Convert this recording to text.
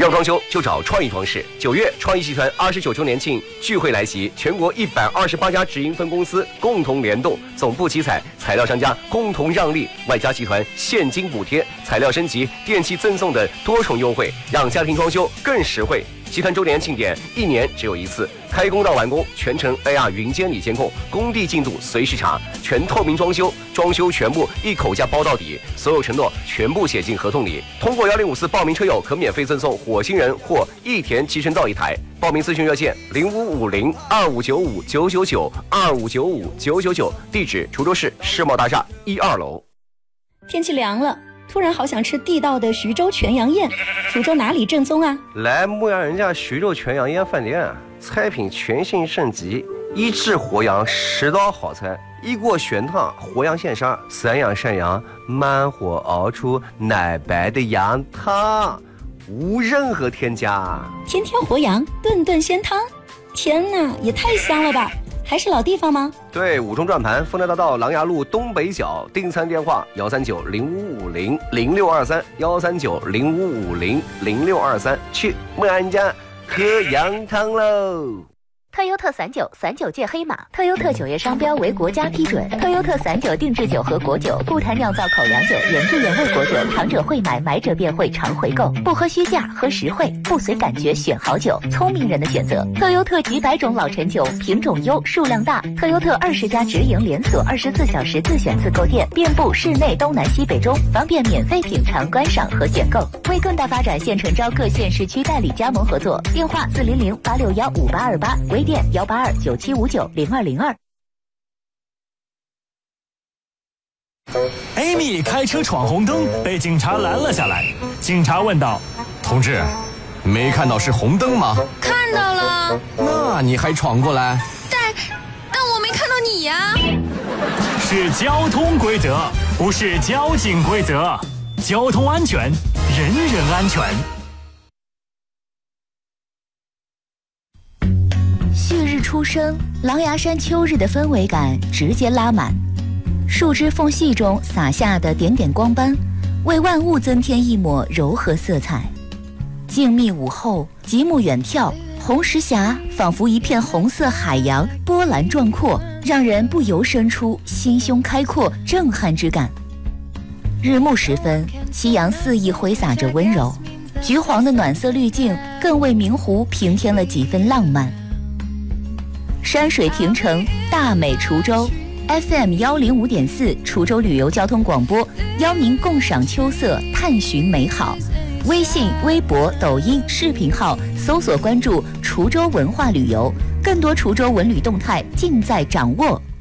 要装修就找创意装饰。9月，创意集团29周年庆聚会来袭，全国128家直营分公司共同联动，总部集采，材料商家共同让利，外加集团现金补贴、材料升级、电器赠送的多重优惠，让家庭装修更实惠。集团周年庆典1年只有一次，开工到完工全程 AR 云监理监控，工地进度随时查，全透明装修，装修全部一口价包到底，所有承诺全部写进合同里。通过1054报名车友可免费赠送火星人或益田集成灶1台。报名咨询热线0550259599259599，地址滁州市世贸大厦1、2楼。 天气凉了，突然好想吃地道的徐州全羊宴，滁州哪里正宗啊？ 来牧羊人家徐州全羊宴饭店，菜品全新升级，1制活羊10道好菜，1锅玄汤活羊现杀，3样山羊慢火熬出奶白的羊汤，无任何添加。 天天活羊，顿顿鲜汤，天哪，也太香了吧！还是老地方吗？ 对，五中转盘，丰德大道琅琊路东北角，订餐电话13905500623，13905500623，去牧羊人家喝羊汤喽。 特优特39届黑马，特优特9月商标为国家批准。特优特39定制酒和果酒，不谈酿造口粮酒，原汁原味果酒，糖者会买，买者便会常回购。不喝虚价，喝实惠，不随感觉选好酒，聪明人的选择。特优特几百种老陈酒，品种优，数量大。特优特20家直营连锁，24小时自选自购店，遍布市内东南西北中，方便免费品尝、观赏和选购。为更大发展，现诚招各县市区代理加盟合作，电话400-861-5828，微店182-9759-0202。 Amy 开车闯红灯，被警察拦了下来。警察问道：“ 同志，没看到是红灯吗？” 看到了。 那你还闯过来？ 但我没看到你呀。 是交通规则，不是交警规则。交通安全，人人安全。 旭日初升，狼牙山秋日的氛围感直接拉满。树枝缝隙中洒下的点点光斑，为万物增添一抹柔和色彩。静谧午后，极目远眺，红石峡仿佛一片红色海洋，波澜壮阔，让人不由生出心胸开阔、震撼之感。日暮时分，夕阳肆意挥洒着温柔，橘黄的暖色滤镜更为明湖平添了几分浪漫。山水亭城，大美滁州。FM 105.4滁州旅游交通广播，邀您共赏秋色，探寻美好。微信、微博、抖音视频号搜索关注滁州文化旅游，更多滁州文旅动态尽在掌握。